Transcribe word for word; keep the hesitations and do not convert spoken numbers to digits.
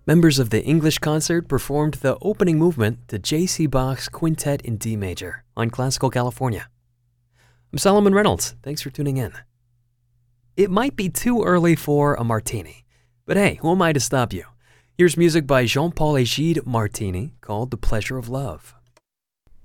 Members of the English Concert performed the opening movement to J C. Bach's Quintet in D major on Classical California. I'm Solomon Reynolds. Thanks for tuning in. It might be too early for a martini, but hey, who am I to stop you? Here's music by Jean-Paul Egide Martini called The Pleasure of Love.